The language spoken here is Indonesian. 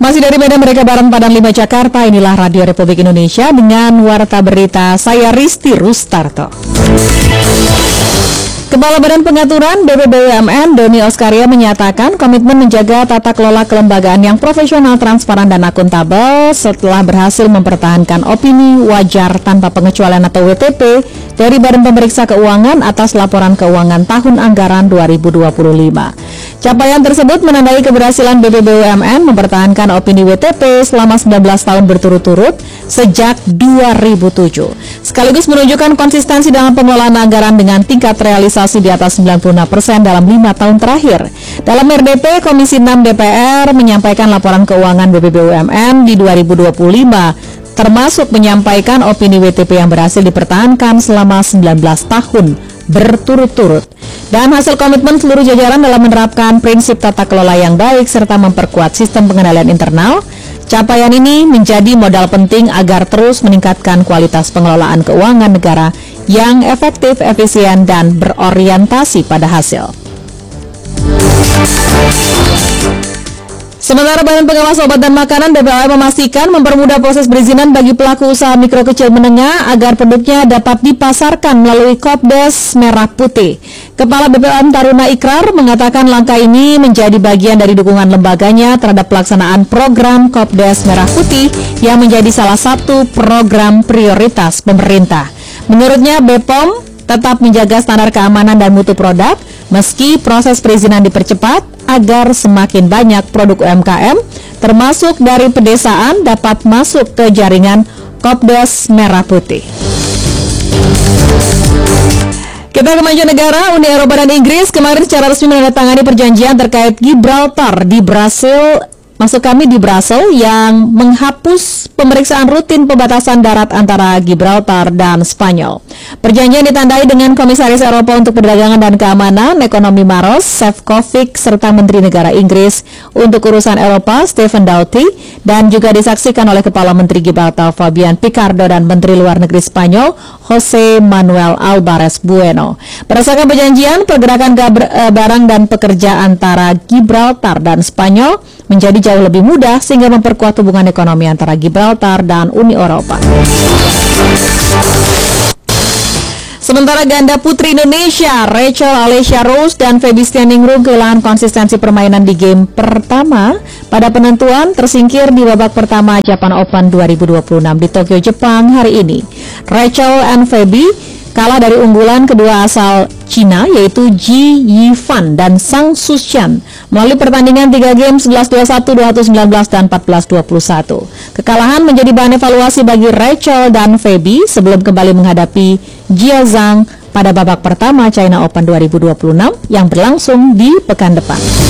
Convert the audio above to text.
Masih dari Medan Merdeka Barat Padang 5 Jakarta, inilah Radio Republik Indonesia dengan Warta Berita saya Risti Rustarto. Kepala Badan Pengaturan BPBUMN Doni Oskaria menyatakan komitmen menjaga tata kelola kelembagaan yang profesional, transparan, dan akuntabel setelah berhasil mempertahankan opini wajar tanpa pengecualian atau WTP dari Badan Pemeriksa Keuangan atas laporan keuangan tahun anggaran 2025. Capaian tersebut menandai keberhasilan BPBUMN mempertahankan opini WTP selama 19 tahun berturut-turut sejak 2007. Sekaligus menunjukkan konsistensi dalam pengelolaan anggaran dengan tingkat realisasi di atas 96% dalam 5 tahun terakhir. Dalam RDP, Komisi 6 DPR menyampaikan laporan keuangan BPBUMN di 2025, termasuk menyampaikan opini WTP yang berhasil dipertahankan selama 19 tahun berturut-turut. Dan hasil komitmen seluruh jajaran dalam menerapkan prinsip tata kelola yang baik serta memperkuat sistem pengendalian internal. Capaian ini menjadi modal penting agar terus meningkatkan kualitas pengelolaan keuangan negara yang efektif, efisien, dan berorientasi pada hasil. Sementara Badan Pengawas Obat dan Makanan BPOM memastikan mempermudah proses perizinan bagi pelaku usaha mikro kecil menengah agar produknya dapat dipasarkan melalui Kopdes Merah Putih. Kepala BPOM Taruna Ikrar mengatakan langkah ini menjadi bagian dari dukungan lembaganya terhadap pelaksanaan program Kopdes Merah Putih yang menjadi salah satu program prioritas pemerintah. Menurutnya BPOM tetap menjaga standar keamanan dan mutu produk meski proses perizinan dipercepat agar semakin banyak produk UMKM termasuk dari pedesaan dapat masuk ke jaringan Kopdes Merah Putih. Kita ke mancanegara. Uni Eropa dan Inggris kemarin secara resmi menandatangani perjanjian terkait Gibraltar di Brasil, yang menghapus pemeriksaan rutin pembatasan darat antara Gibraltar dan Spanyol. Perjanjian ditandai dengan Komisaris Eropa untuk Perdagangan dan Keamanan Ekonomi Maros Sefcovic serta Menteri Negara Inggris untuk Urusan Eropa Stephen Doughty dan juga disaksikan oleh Kepala Menteri Gibraltar Fabian Picardo dan Menteri Luar Negeri Spanyol Jose Manuel Alvarez Bueno. Berdasarkan perjanjian, pergerakan barang dan pekerja antara Gibraltar dan Spanyol menjadi jauh lebih mudah sehingga memperkuat hubungan ekonomi antara Gibraltar dan Uni Eropa. Sementara ganda putri Indonesia Rachel Alessia Rose dan Feby Stianingrum kehilangan konsistensi permainan di game pertama pada penentuan tersingkir di babak pertama Japan Open 2026 di Tokyo, Jepang hari ini. Rachel dan Feby kalah dari unggulan kedua asal Cina yaitu Ji Yifan dan Sang Sushan melalui pertandingan 3 game 11-21, 21-19, dan 14-21. Kekalahan menjadi bahan evaluasi bagi Rachel dan Feby sebelum kembali menghadapi Jia Zhang pada babak pertama China Open 2026 yang berlangsung di pekan depan.